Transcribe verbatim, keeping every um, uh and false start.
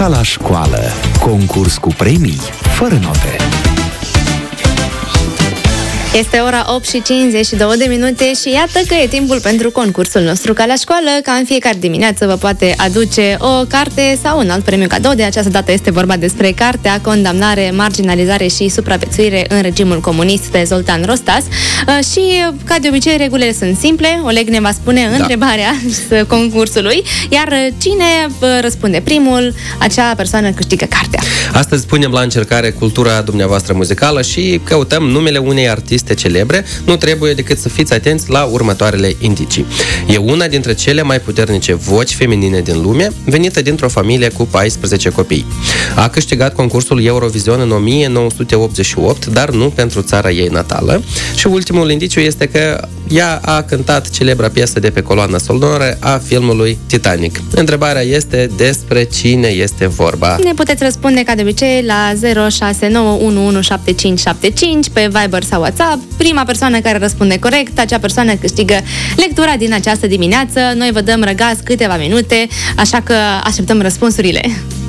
Ca la școală, concurs cu premii, fără note. Este ora opt și cincizeci și două de minute și iată că e timpul pentru concursul nostru Ca la școală, ca în fiecare dimineață vă poate aduce o carte sau un alt premiu cadou. De această dată este vorba despre cartea Condamnare, marginalizare și supraviețuire în regimul comunist de Zoltan Rostas. Și, ca de obicei, regulile sunt simple. Oleg ne va spune da. întrebarea concursului, iar cine răspunde primul, acea persoană câștigă cartea. Astăzi punem la încercare cultura dumneavoastră muzicală și căutăm numele unei artiste celebre. Nu trebuie decât să fiți atenți la următoarele indicii. E una dintre cele mai puternice voci feminine din lume, venită dintr-o familie cu paisprezece copii. A câștigat concursul Eurovision în o mie nouă sute optzeci și opt, dar nu pentru țara ei natală. Și ultimul indiciu este că ea a cântat celebra piesă de pe coloana sonoră a filmului Titanic. Întrebarea este despre cine este vorba. Ne puteți răspunde ca de obicei la zero șase nouă unu unu șapte cinci șapte cinci pe Viber sau WhatsApp. Prima persoană care răspunde corect, acea persoană câștigă lectura din această dimineață. Noi vă dăm răgaz câteva minute, așa că așteptăm răspunsurile.